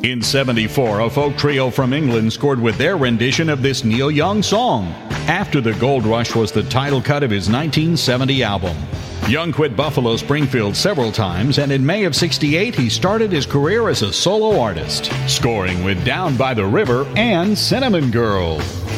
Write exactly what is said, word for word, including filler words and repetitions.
In seventy-four, a folk trio from England scored with their rendition of this Neil Young song. After the Gold Rush was the title cut of his nineteen seventy album. Young quit Buffalo Springfield several times, and in May of sixty-eight he started his career as a solo artist, scoring with Down by the River and Cinnamon Girl.